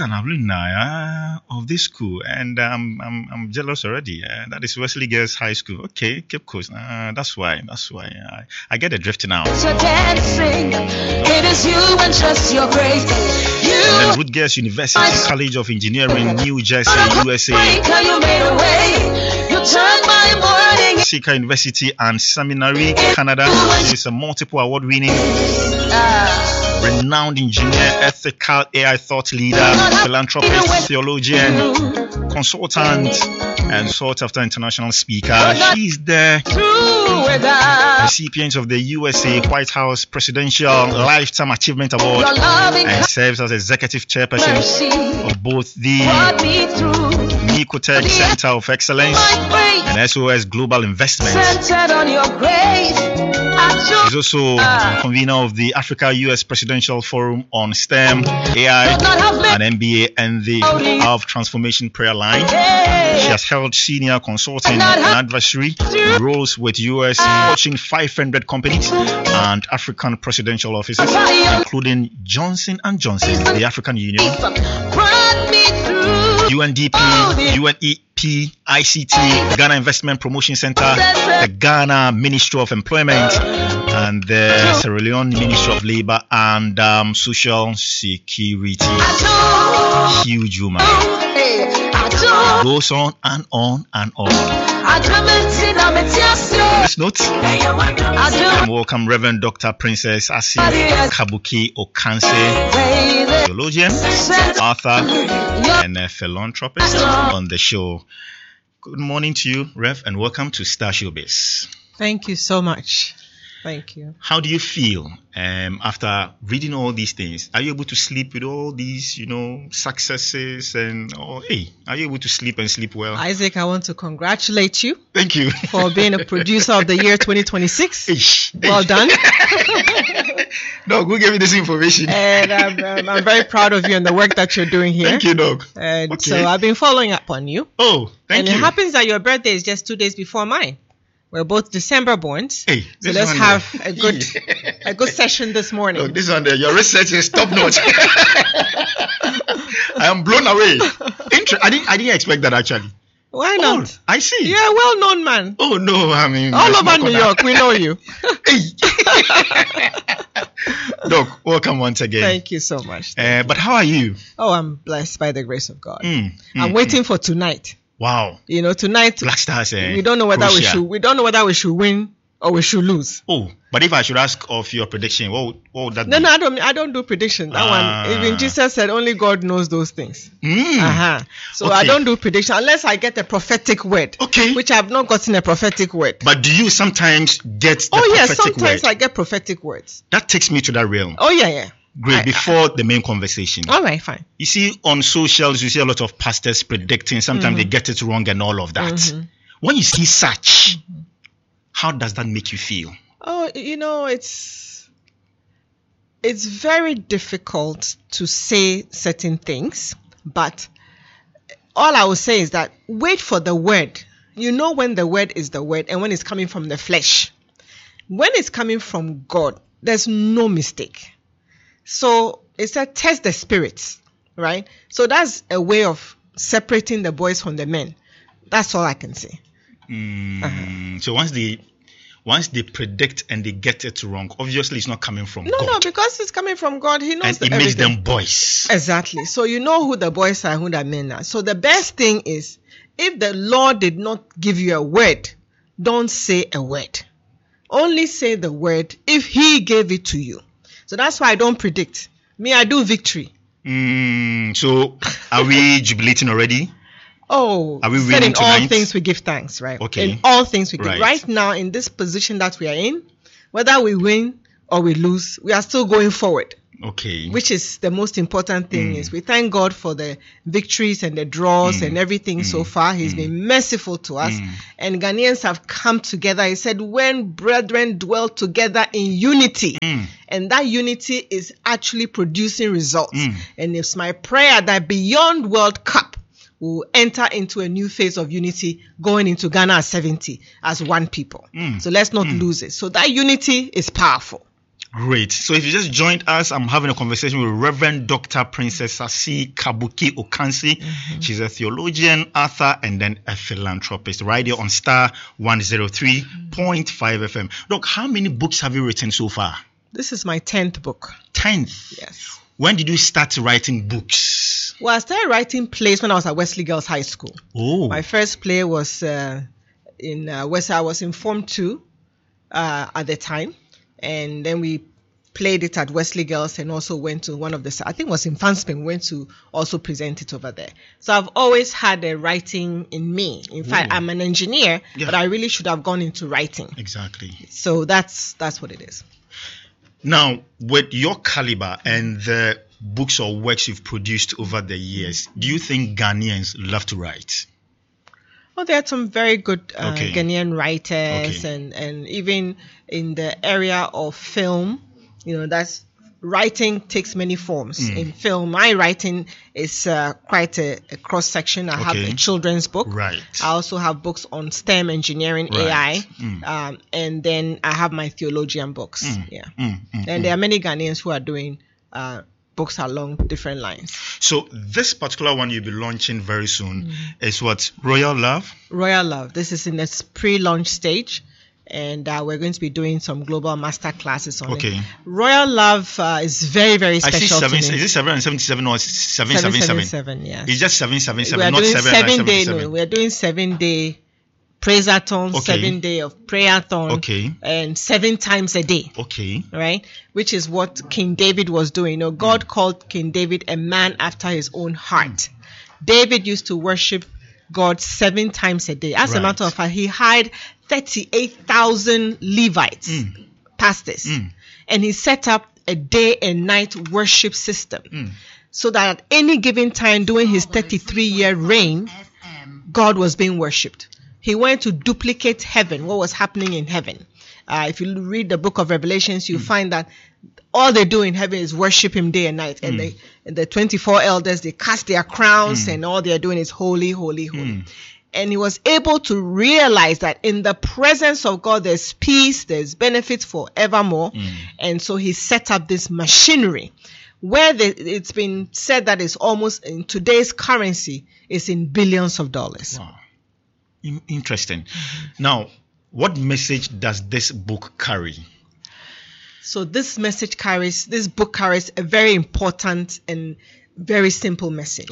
an alumni of this school, and I'm jealous already. That is Wesley Girls High School. Okay, Cape Coast. That's why. I get the drift now. So dancing, it is you and just your grace. And then Rutgers University College of Engineering, New Jersey, USA. You made a way. You turned my morning. Sika University and Seminary, Canada. She's a multiple award-winning, renowned engineer, ethical AI thought leader, philanthropist, theologian, consultant, and sought after international speaker. She's the recipient of the USA White House Presidential Lifetime Achievement Award and serves as executive chairperson of both the Nicotech Center of Excellence and SOS Global Investments. She's also convener of the Africa-US Presidential Forum on STEM, AI, and MBA, and the Hour of Transformation Prayer Line. She has held senior consulting and advisory roles with US Fortune 500 companies and African presidential offices, including Johnson & Johnson, the African Union, UNDP, UNEP, ICT, Ghana Investment Promotion Center, the Ghana Ministry of Employment, and the Sierra Leone Ministry of Labor and Social Security. Huge woman. It goes on and on and on. On this note, welcome Reverend Dr. Princess Asi Kabuki Okanse, theologian, author, and a philanthropist on the show. Good morning to you, Rev, and welcome to Star Showbiz. Thank you so much. Thank you. How do you feel after reading all these things? Are you able to sleep with all these, successes? Are you able to sleep and sleep well? Isaac, I want to congratulate you. Thank you. For being a producer of the year 2026. Well done. Dog, who gave me this information? And I'm very proud of you and the work that you're doing here. Thank you, Dog. And so I've been following up on you. Oh, thank you. And it happens that your birthday is just 2 days before mine. We're both December borns. Hey, so let's have a good session this morning. Look, this one there, your research is top notch. I am blown away. I didn't expect that actually. Why not? Oh, I see. You're a well-known man. Oh no, I mean all over New York, we know you. Doc, welcome once again. Thank you so much. But how are you? Oh, I'm blessed by the grace of God. I'm waiting for tonight. Wow. Tonight Black Stars. We don't know whether we should win or we should lose. Oh, but if I should ask of your prediction, what would that be? No, I don't do prediction. That one, even Jesus said only God knows those things. So okay. I don't do prediction unless I get a prophetic word. Okay. Which I have not gotten a prophetic word. But do you sometimes get the prophetic word? Oh yes, sometimes I get prophetic words. That takes me to that realm. Oh yeah. Great, before the main conversation. All right, fine. You see, on socials, you see a lot of pastors predicting. Sometimes they get it wrong and all of that. When you see such, how does that make you feel? Oh, it's very difficult to say certain things. But all I will say is that wait for the word. You know when the word is the word and when it's coming from the flesh. When it's coming from God, there's no mistake. So it said test the spirits, right? So that's a way of separating the boys from the men. That's all I can say. So once they predict and they get it wrong, obviously it's not coming from God. No, because it's coming from God. He knows and it makes them boys. Exactly. So you know who the boys are, who the men are. So the best thing is, if the Lord did not give you a word, don't say a word. Only say the word if He gave it to you. So that's why I don't predict. Me, I do victory. So are we jubilating already? Oh, are we winning in tonight? All things we give thanks, right? Okay. In all things we give. Right. Right now, in this position that we are in, whether we win or we lose, we are still going forward. Okay. Which is the most important thing is we thank God for the victories and the draws and everything so far. He's been merciful to us. And Ghanaians have come together. He said, when brethren dwell together in unity, and that unity is actually producing results. And it's my prayer that beyond World Cup, we'll enter into a new phase of unity going into Ghana 70 as one people. So let's not lose it. So that unity is powerful. Great. So if you just joined us, I'm having a conversation with Reverend Dr. Princess Sasi Kabuki Okansi. She's a theologian, author, and then a philanthropist, right here on Star 103.5 FM. Doc, how many books have you written so far? This is my 10th book. 10th? Yes. When did you start writing books? Well, I started writing plays when I was at Wesley Girls High School. Oh. My first play was in Wesley. I was in Form 2 at the time. And then we played it at Wesley Girls and also went to one of the, I think it was in Fanspin, went to also present it over there. So I've always had a writing in me. In fact, I'm an engineer, but I really should have gone into writing. Exactly. So that's what it is. Now, with your caliber and the books or works you've produced over the years, do you think Ghanaians love to write? Well, there are some very good Ghanaian writers, and even in the area of film, that's writing takes many forms. In film, my writing is quite a cross section. I have a children's book. Right. I also have books on STEM, engineering, AI, and then I have my theologian books. And there are many Ghanaians who are doing books along different lines. So this particular one you'll be launching very soon is what? Royal Love? Royal Love. This is in its pre-launch stage, and we're going to be doing some global master classes on it. Royal Love is very, very special to me. Is it 777 or 777? 777, yes. It's just 777, we are not doing 777. We're doing 7-day praise-a-thon, 7-day of prayer-a-thon, and 7 times a day. Right? Which is what King David was doing. God called King David a man after his own heart. David used to worship God 7 times a day. As a matter of fact, he hired 38,000 Levites, pastors, and he set up a day and night worship system so that at any given time during his 33-year reign, God was being worshipped. He went to duplicate heaven, what was happening in heaven. If you read the book of Revelations, you find that all they do in heaven is worship him day and night. And the 24 elders, they cast their crowns and all they're doing is holy, holy, holy. And he was able to realize that in the presence of God, there's peace, there's benefits forevermore. And so he set up this machinery where it's been said that it's almost in today's currency, is in billions of dollars. Wow. Interesting. Now, what message does this book carry? So this book carries a very important and very simple message.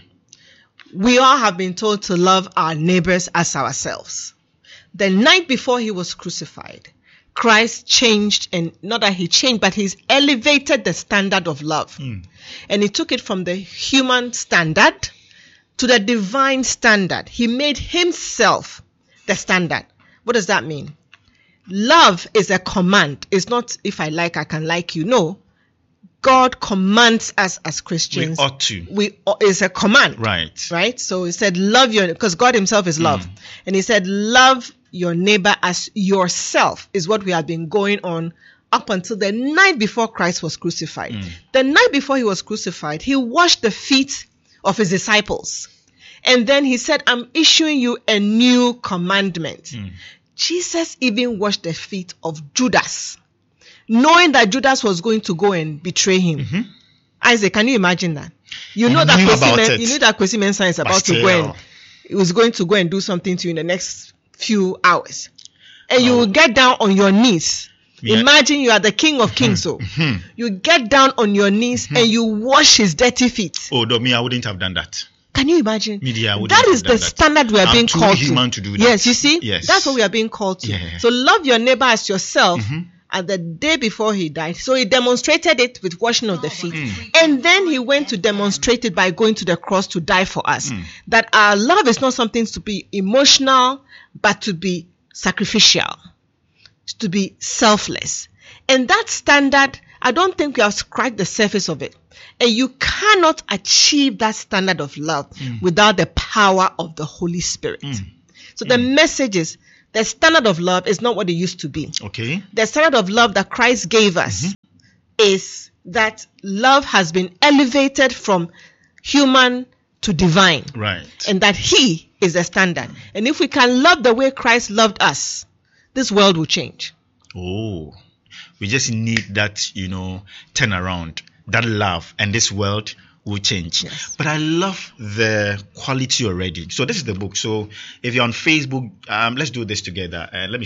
We all have been told to love our neighbors as ourselves. The night before he was crucified, Christ changed, and not that he changed, but he's elevated the standard of love. And he took it from the human standard to the divine standard. He made himself the standard. What does that mean? Love is a command. It's not if I like, I can like you. No. God commands us as Christians. We ought to. It's a command. Right. So he said, because God himself is love. And he said, love your neighbor as yourself is what we have been going on up until the night before Christ was crucified. The night before he was crucified, he washed the feet of his disciples. And then he said, I'm issuing you a new commandment. Jesus even washed the feet of Judas, knowing that Judas was going to go and betray him. Isaac, can you imagine that? You know that Kwesi Mensah is about to go and he was going to go and do something to you in the next few hours. And you will get down on your knees. Imagine you are the King of Kings. So you get down on your knees and you wash his dirty feet. Oh, no, me, I wouldn't have done that. Can you imagine? That is the standard we are being called to. Do that. Yes, you see? Yes. That's what we are being called to. So love your neighbor as yourself. And the day before he died, so he demonstrated it with washing of the feet. And then he went to demonstrate it by going to the cross to die for us. That our love is not something to be emotional, but to be sacrificial, to be selfless. And that standard, I don't think we have scratched the surface of it. And you cannot achieve that standard of love without the power of the Holy Spirit. So the message is, the standard of love is not what it used to be. The standard of love that Christ gave us is that love has been elevated from human to divine. And that he is the standard. And if we can love the way Christ loved us, this world will change. We just need that, turnaround, that love, and this world will change. Yes. But I love the quality already. So this is the book. So if you're on Facebook, let's do this together. Let me